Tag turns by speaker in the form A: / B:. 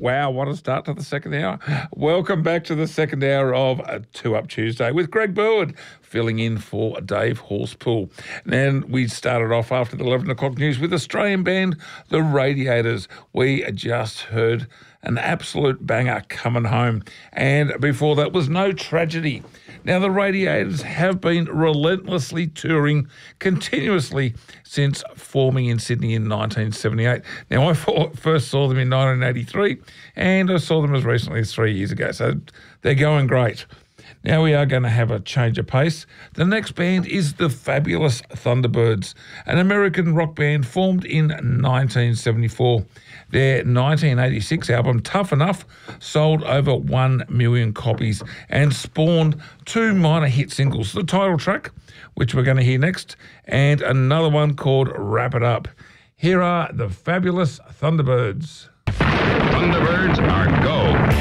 A: Wow, what a start to the second hour. Welcome back to the second hour of Two Up Tuesday with Greg Burwood filling in for Dave Horsepool. And then we started off after the 11 o'clock news with Australian band The Radiators. We just heard an absolute banger, Coming Home. And before that was No Tragedy. Now, the Radiators have been relentlessly touring continuously since forming in Sydney in 1978. Now, I first saw them in 1983, and I saw them as recently as 3 years ago, so they're going great. Now we are going to have a change of pace. The next band is the Fabulous Thunderbirds, an American rock band formed in 1974. Their 1986 album, Tough Enough, sold over 1 million copies and spawned 2 minor hit singles, the title track, which we're going to hear next, and another one called Wrap It Up. Here are the Fabulous Thunderbirds.
B: Thunderbirds are